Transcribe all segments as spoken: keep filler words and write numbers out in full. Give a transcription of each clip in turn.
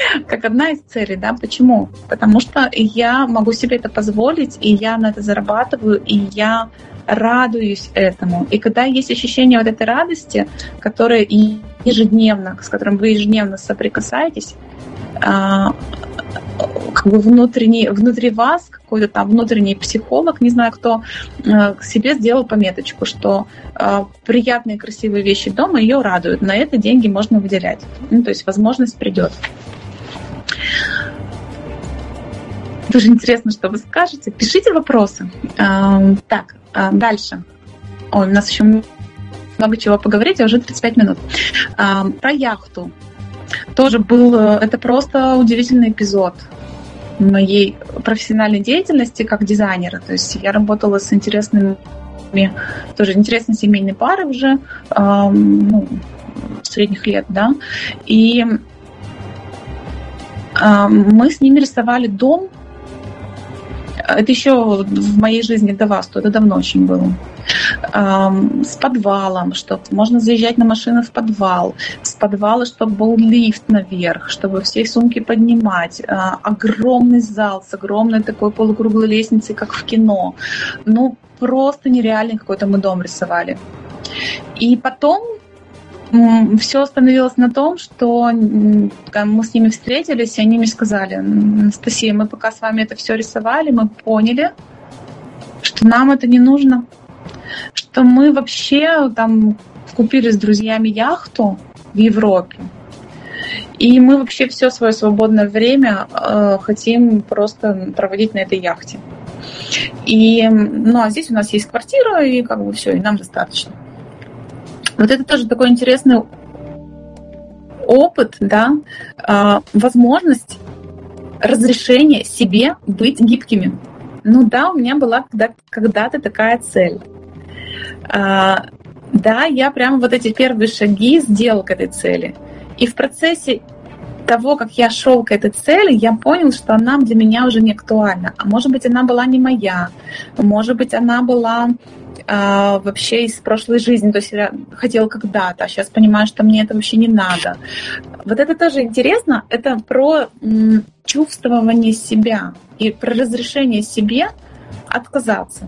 как одна из целей, да, почему? Потому что я могу себе это позволить, и я на это зарабатываю, и я радуюсь этому. И когда есть ощущение вот этой радости, которая ежедневно, с которым вы ежедневно соприкасаетесь, как бы внутренний, внутри вас какой-то там внутренний психолог, не знаю кто, к себе сделал пометочку, что приятные красивые вещи дома ее радуют. На это деньги можно выделять. Ну, то есть возможность придет. Тоже интересно, что вы скажете. Пишите вопросы. Так, дальше. Ой, у нас еще много чего поговорить, а уже тридцать пять минут. Про яхту. Тоже был, это просто удивительный эпизод моей профессиональной деятельности как дизайнера. То есть я работала с интересными, тоже интересной семейной парой уже, ну, средних лет, да, и мы с ними рисовали дом. Это еще в моей жизни до вас, то это давно очень было. С подвалом, чтобы можно заезжать на машину в подвал, с подвала, чтобы был лифт наверх, чтобы все сумки поднимать, огромный зал с огромной такой полукруглой лестницей, как в кино. Ну, просто нереальный какой-то мы дом рисовали. И потом все остановилось на том, что мы с ними встретились, и они мне сказали: Анастасия, мы пока с вами это все рисовали, мы поняли, что нам это не нужно, что мы вообще там купили с друзьями яхту в Европе, и мы вообще все свое свободное время э, хотим просто проводить на этой яхте. И, ну, а здесь у нас есть квартира, и как бы все, и нам достаточно. Вот это тоже такой интересный опыт, да, э, возможность разрешения себе быть гибкими. Ну да, у меня была когда-то такая цель. А, да, я прямо вот эти первые шаги сделала к этой цели. И в процессе того, как я шел к этой цели, я понял, что она для меня уже не актуальна. А может быть, она была не моя. Может быть, она была а, вообще из прошлой жизни. То есть я хотела когда-то, а сейчас понимаю, что мне это вообще не надо. Вот это тоже интересно. Это про м, чувствование себя и про разрешение себе отказаться.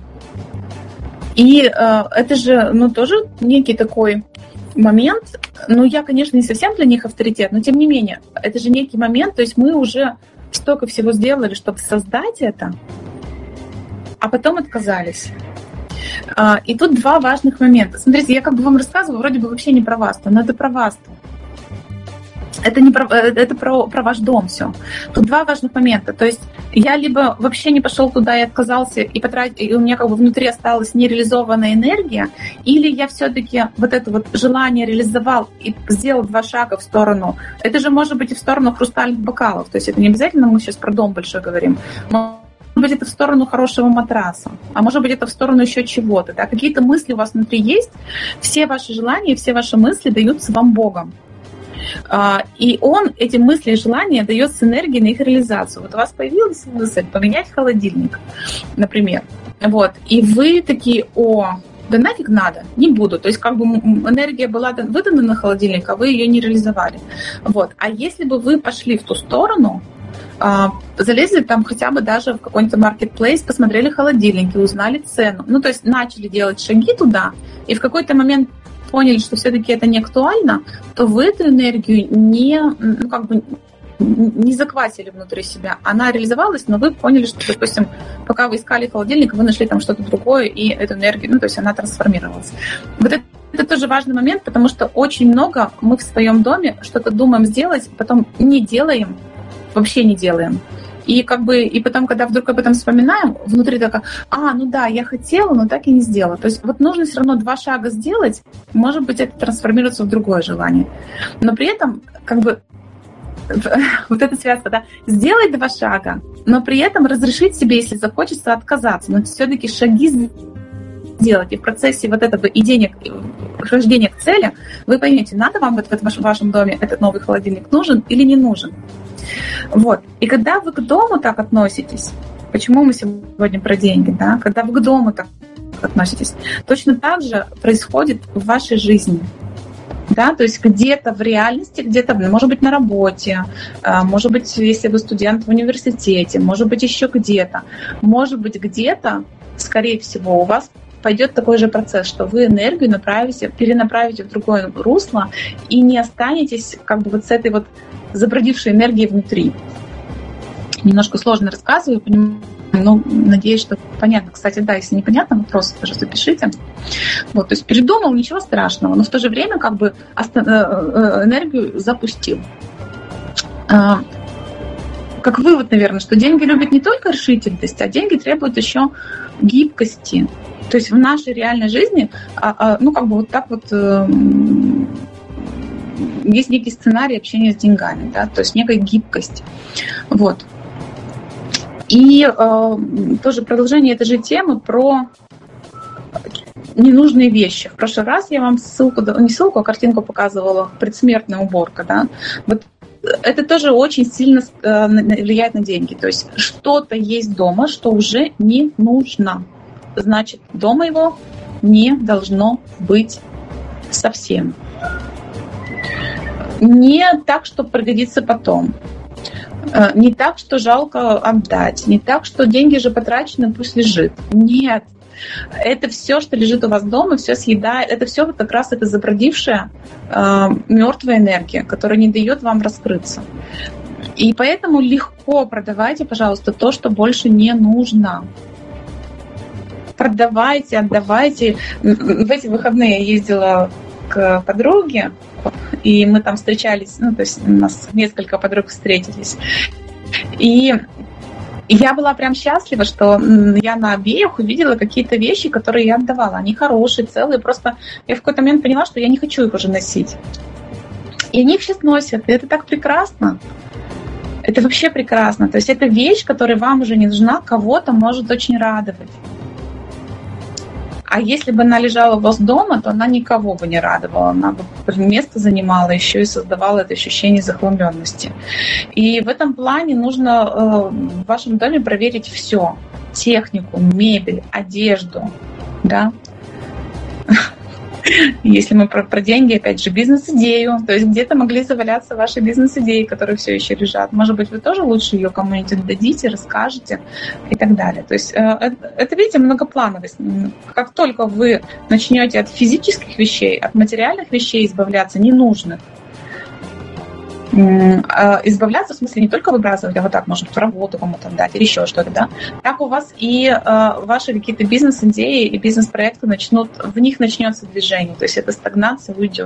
И э, это же, ну, тоже некий такой момент. Ну, я, конечно, не совсем для них авторитет, но тем не менее, это же некий момент, то есть мы уже столько всего сделали, чтобы создать это, а потом отказались. Э, и тут два важных момента. Смотрите, я как бы вам рассказываю, вроде бы вообще не про вас, но это про вас. Это не про, это про, про ваш дом все. Тут два важных момента. То есть я либо вообще не пошел туда и отказался, и, потратил, и у меня как бы внутри осталась нереализованная энергия, или я все-таки вот это вот желание реализовал и сделал два шага в сторону. Это же может быть и в сторону хрустальных бокалов. То есть это не обязательно мы сейчас про дом большой говорим. Может быть, это в сторону хорошего матраса, а может быть, это в сторону еще чего-то. Да? Какие-то мысли у вас внутри есть, все ваши желания, все ваши мысли даются вам Богом. И он эти мысли и желания дает с энергией на их реализацию. Вот у вас появилась мысль поменять холодильник, например. Вот. И вы такие: о, да нафиг надо, не буду. То есть как бы энергия была выдана на холодильник, а вы ее не реализовали. Вот. А если бы вы пошли в ту сторону, залезли там хотя бы даже в какой-нибудь маркетплейс, посмотрели холодильники, узнали цену, ну то есть начали делать шаги туда, и в какой-то момент поняли, что все-таки это не актуально, то вы эту энергию не, ну, как бы не заквасили внутри себя. Она реализовалась, но вы поняли, что, допустим, пока вы искали холодильник, вы нашли там что-то другое, и эту энергию, ну, то есть она трансформировалась. Вот это, это тоже важный момент, потому что очень много мы в своем доме что-то думаем сделать, потом не делаем, вообще не делаем. И как бы, и потом, когда вдруг об этом вспоминаем, внутри такая: а, ну да, я хотела, но так и не сделала. То есть вот нужно все равно два шага сделать, может быть, это трансформируется в другое желание. Но при этом, как бы, вот эта связка, да, сделать два шага, но при этом разрешить себе, если захочется, отказаться. Но все-таки шаги сделать. И в процессе вот этого идения, хождения к цели, вы поймете, надо вам вот в вашем доме этот новый холодильник нужен или не нужен. Вот. И когда вы к дому так относитесь, почему мы сегодня про деньги, да? Когда вы к дому так относитесь, точно так же происходит в вашей жизни. Да, то есть где-то в реальности, где-то, может быть, на работе, может быть, если вы студент в университете, может быть, еще где-то. Может быть, где-то, скорее всего, у вас пойдет такой же процесс, что вы энергию направите, перенаправите в другое русло и не останетесь как бы вот с этой вот забродившей энергией внутри. Немножко сложно рассказываю, понимаю, но надеюсь, что понятно. Кстати, да, если непонятно, вопросы тоже запишите. Вот, то есть передумал, ничего страшного, но в то же время как бы энергию запустил. Как вывод, наверное, что деньги любят не только решительность, а деньги требуют еще гибкости. То есть в нашей реальной жизни, ну, как бы вот так вот есть некий сценарий общения с деньгами, да, то есть некая гибкость. Вот. И э, тоже продолжение этой же темы про ненужные вещи. В прошлый раз я вам ссылку, не ссылку, а картинку показывала, предсмертная уборка. Да? Вот это тоже очень сильно э, влияет на деньги. То есть что-то есть дома, что уже не нужно. Значит, дома его не должно быть совсем. Не так, что пригодится потом. Не так, что жалко отдать. Не так, что деньги же потрачены, пусть лежит. Нет. Это все, что лежит у вас дома, все съедает. Это все вот как раз это забродившая э, мертвая энергия, которая не дает вам раскрыться. И поэтому легко продавайте, пожалуйста, то, что больше не нужно. Продавайте, отдавайте. В эти выходные я ездила к подруге, и мы там встречались, ну, то есть у нас несколько подруг встретились. И я была прям счастлива, что я на обеих увидела какие-то вещи, которые я отдавала. Они хорошие, целые, просто я в какой-то момент поняла, что я не хочу их уже носить. И они их сейчас носят, и это так прекрасно. Это вообще прекрасно. То есть это вещь, которая вам уже не нужна, кого-то может очень радовать. А если бы она лежала у вас дома, то она никого бы не радовала. Она бы место занимала, еще и создавала это ощущение захламленности. И в этом плане нужно э, в вашем доме проверить все. Технику, мебель, одежду. Да? Если мы про, про деньги, опять же, бизнес-идею, то есть где-то могли заваляться ваши бизнес-идеи, которые все еще лежат. Может быть, вы тоже лучше ее кому-нибудь дадите, расскажете и так далее. То есть это, это, видите, многоплановость. Как только вы начнете от физических вещей, от материальных вещей избавляться, ненужных, избавляться, в смысле, не только выбрасывать, а вот так, может, в работу кому-то отдать или еще что-то, да, так у вас и э, ваши какие-то бизнес-идеи и бизнес-проекты начнут, в них начнется движение, то есть эта стагнация уйдет.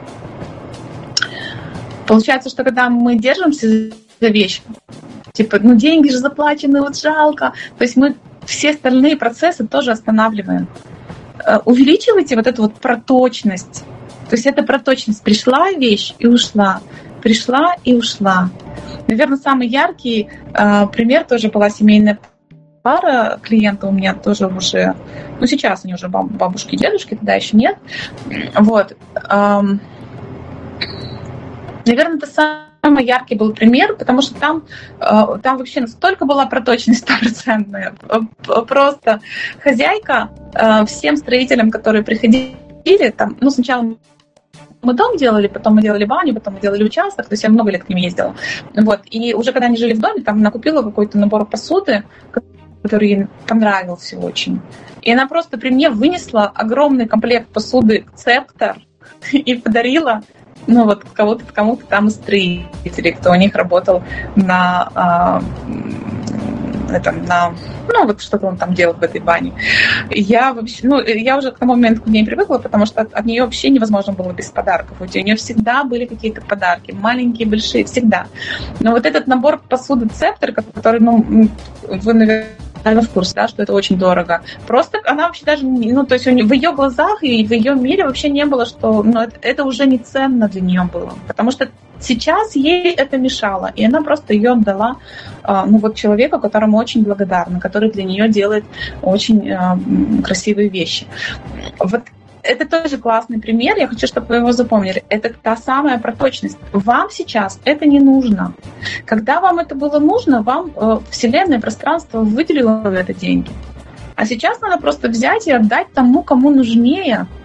Получается, что когда мы держимся за вещь, типа, ну, деньги же заплачены, вот жалко, то есть мы все остальные процессы тоже останавливаем. Э, увеличивайте вот эту вот проточность, то есть эта проточность, пришла вещь и ушла, пришла и ушла. Наверное, самый яркий э, пример тоже была семейная пара клиента у меня тоже уже, ну сейчас они уже бабушки и дедушки, тогда еще нет. Вот. Эм, наверное, это самый яркий был пример, потому что там, э, там вообще настолько была проточность стопроцентная. Просто хозяйка э, всем строителям, которые приходили, там, ну сначала мы дом делали, потом мы делали баню, потом мы делали участок, то есть я много лет к ним ездила. Вот. И уже когда они жили в доме, там она купила какой-то набор посуды, который ей понравился очень. И она просто при мне вынесла огромный комплект посуды «Цептор» и подарила, ну вот кому-то, кому-то там из строителей, кто у них работал на... А, это, на, ну, вот что-то он там делал в этой бане. Я вообще, ну, я уже к тому моменту к ней привыкла, потому что от, от нее вообще невозможно было без подарков. У нее всегда были какие-то подарки, маленькие, большие, всегда. Но вот этот набор посуды «Цептор», который, ну, вы, наверное, в курсе, да, что это очень дорого. Просто она вообще даже, ну, то есть в ее глазах и в ее мире вообще не было, что, ну, это, это уже не ценно для нее было. Потому что сейчас ей это мешало, и она просто ее отдала, ну, вот человеку, которому очень благодарна, который для нее делает очень э, красивые вещи. Вот это тоже классный пример, я хочу, чтобы вы его запомнили. Это та самая проточность. Вам сейчас это не нужно. Когда вам это было нужно, вам э, Вселенная, пространство выделило это деньги. А сейчас надо просто взять и отдать тому, кому нужнее.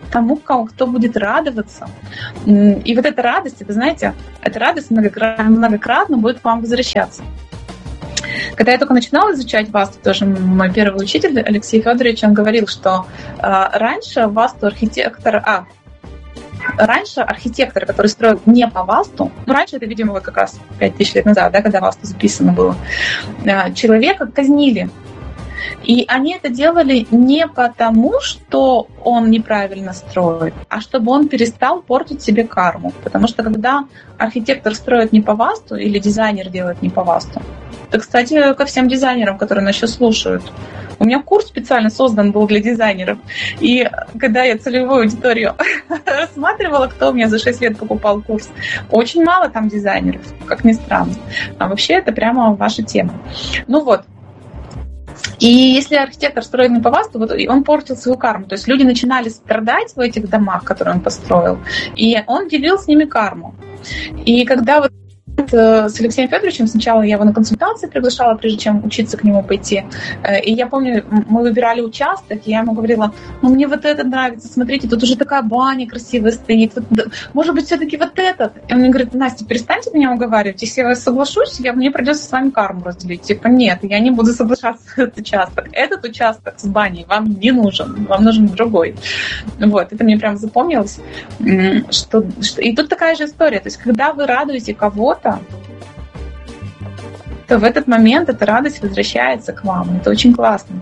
тому, кто будет радоваться. И вот эта радость, это, знаете, эта радость многократно, многократно будет к вам возвращаться. Когда я только начинала изучать васту, тоже мой первый учитель Алексей Федорович, он говорил, что э, раньше васту архитектор... А, раньше архитектор, который строил не по васту, ну, раньше это, видимо, вот как раз пять тысяч лет назад, да, когда васту записано было, э, человека казнили. И они это делали не потому, что он неправильно строит, а чтобы он перестал портить себе карму. Потому что когда архитектор строит не по васту или дизайнер делает не по васту, это, кстати, ко всем дизайнерам, которые нас сейчас слушают. У меня курс специально создан был для дизайнеров. И когда я целевую аудиторию рассматривала, кто у меня за шесть лет покупал курс, очень мало там дизайнеров, как ни странно. А вообще это прямо ваша тема. Ну вот. И если архитектор строит не по васту, вот он портил свою карму. То есть люди начинали страдать в этих домах, которые он построил, и он делил с ними карму. И когда вот с Алексеем Федоровичем сначала я его на консультации приглашала, прежде чем учиться к нему пойти. И я помню, мы выбирали участок, и я ему говорила, ну мне вот это нравится, смотрите, тут уже такая баня красивая стоит, вот, может быть, все-таки вот этот. И он мне говорит, Настя, перестаньте меня уговаривать, если я соглашусь, я, мне придется с вами карму разделить. Типа, нет, я не буду соглашаться на этот участок. Этот участок с баней вам не нужен, вам нужен другой. Вот, это мне прям запомнилось. Что, что... И тут такая же история, то есть когда вы радуете кого-то, то в этот момент эта радость возвращается к вам. Это очень классно.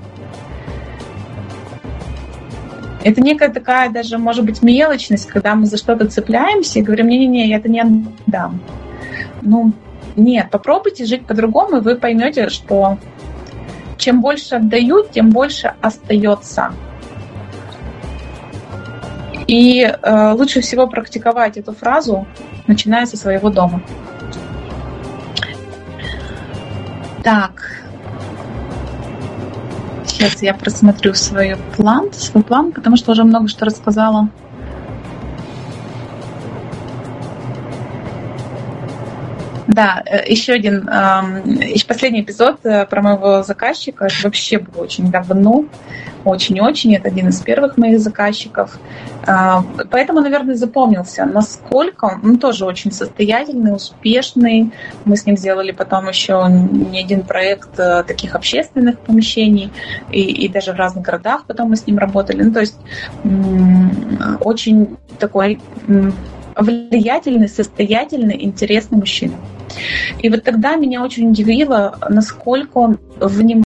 Это некая такая даже, может быть, мелочность, когда мы за что-то цепляемся и говорим, не-не-не, я это не отдам. Ну, нет, попробуйте жить по-другому, и вы поймете, что чем больше отдаю, тем больше остается. И э, лучше всего практиковать эту фразу, начиная со своего дома. Так, сейчас я просмотрю свой план, свой план, потому что уже много что рассказала. Да, еще один, еще последний эпизод про моего заказчика. Это вообще было очень давно, очень-очень. Это один из первых моих заказчиков. Поэтому, наверное, запомнился, насколько он тоже очень состоятельный, успешный. Мы с ним сделали потом еще не один проект таких общественных помещений, и, и даже в разных городах потом мы с ним работали. Ну, то есть очень такой влиятельный, состоятельный, интересный мужчина. И вот тогда меня очень удивило, насколько он внимательно